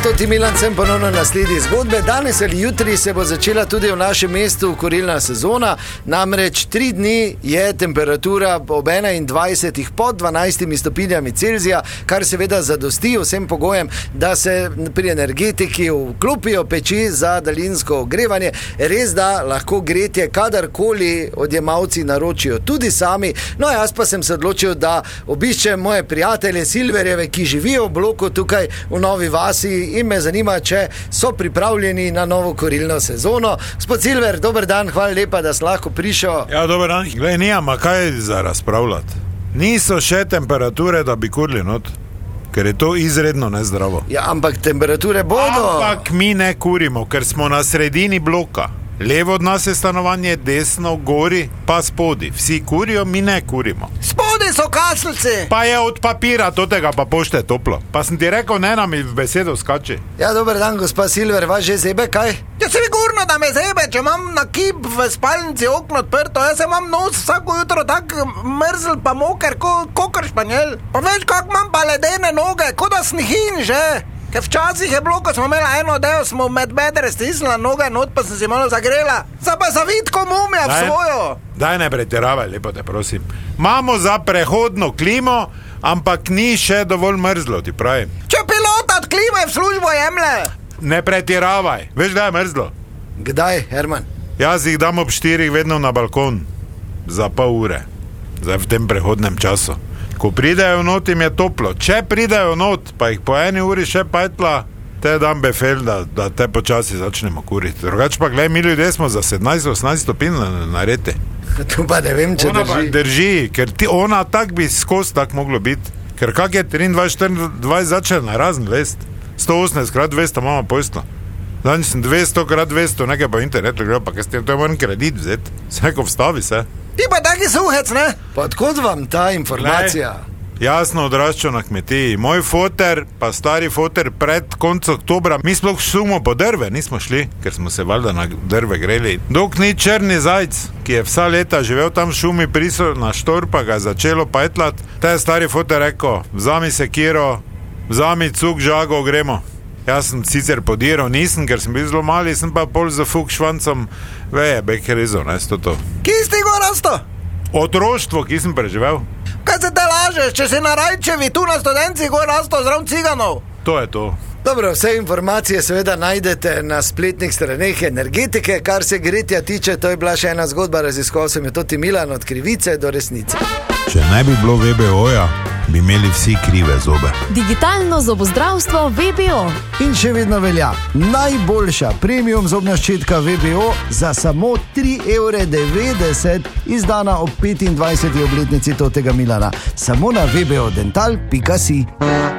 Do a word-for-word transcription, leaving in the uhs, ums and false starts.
Toti Milan, sem ponovno na sledi zgodbe. Danes ali jutri se bo začela tudi v našem mestu kurilna sezona. Namreč tri dni je temperatura ob enaindvajsetih pod dvanajstimi stopinjami Celzija, kar seveda zadosti vsem pogojem, da se pri energetiki vklopijo peči za daljinsko ogrevanje. Res da lahko gretje kadarkoli odjemalci naročijo tudi sami. No, jaz pa sem se odločil, da obiščem moje prijatelje Silverjeve, ki živijo v bloku tukaj v Novi Vasi, in me zanima, če so pripravljeni na novo kurilno sezono. Gospod Silver, dober dan, hvala lepa, da si lahko prišel. Ja, dober dan. Glej, nijama kaj za razpravljati. Niso še temperature, da bi kurili not, ker je to izredno nezdravo. Ja, ampak temperature bodo. Ampak mi ne kurimo, ker smo na sredini bloka. Levo od nas je stanovanje, desno, gori, pa spodi. Vsi kurijo, mi ne kurimo. Spodi so kaselci. Pa je od papira, totega pa pošte toplo. Pa sem ti rekel, ne nam v besedo skači. Ja, dober dan, gospa Silver, vas že zebe, kaj? Ja, sigurno, da me zebe, če imam na kip v spalnici okno odprto. Jaz imam nos vsako jutro tak mrzl pa moker, ko, kokr španjel. Pa veš, kak imam pa ledene noge, ko da snihin že. Ker včasih je bilo, ko smo imeli eno del, smo med bedre stisnila noge not, pa sem si malo zagrela. Zdaj pa zavitko mumija v svojo. Daj ne pretiravaj, lepo te prosim. Imamo za prehodno klimo, ampak ni še dovolj mrzlo, ti pravim. Če pilota od klime v službo jemle. Ne pretiravaj, veš, da je mrzlo. Kdaj, Herman? Jaz jih dam ob štirih vedno na balkon. Za pol ure. Zdaj v tem prehodnem času. Ko pridejo not, jim je toplo. Če pridejo not, pa jih po eni uri še pajtla, te dam befel, da, da te počasi začnemo kuriti. Drugač pa, gledaj, mi ljudje smo za sedemnajst osemnajst stopinj na rete. Tu pa ne vem, če ona drži. drži, ker ti, ona tak bi skozi tak moglo biti. Ker kak je triindvajset štiriindvajset začel na razen lest. sto osemnajst krat dvesto mama pojstla. Danj sem dvesto krat dvesto, nekaj pa internetu gledal, pa kaj s tem, to je moram kredit vzeti. Vseko vstavi se. Ti pa taki suhec, ne? Pa odkot vam ta informacija? Lej, jasno odraščal na kmetiji. Moj foter, pa stari foter pred konc oktobra, mi sploh šumo po drve nismo šli, ker smo se valjda na drve greli. Dok ni črni zajc, ki je vsa leta živel tam v šumi priso na štor, pa ga je začelo pajtlat, ta je stari foter rekel, vzami sekiro, vzami cuk, žago, gremo. Jaz sem sicer podiral, nisem, ker sem bil zelo mali, sem pa pol za fuk švancom veje, bekerezo, ne, sto to. Kje si go rasto? Otroštvo, ki sem preživel. Kaj se te lažeš, če si na Rajčevi tu na Studenci go rasto zraven ciganov? To je to. Dobro, vse informacije seveda najdete na spletnih straneh energetike. Kar se gretja tiče, to je bila še ena zgodba, raziskoval sem jo Toti Milan, od krivice do resnice. Če ne bi bilo ve be oja, bi imeli vsi krive zobe. Digitalno zobozdravstvo ve be o. In še vedno velja, najboljša premium zobna ščetka ve be o za samo tri evre devetdeset, izdana ob petindvajseti obletnici Totega Milana. Samo na ve be o dental pika si.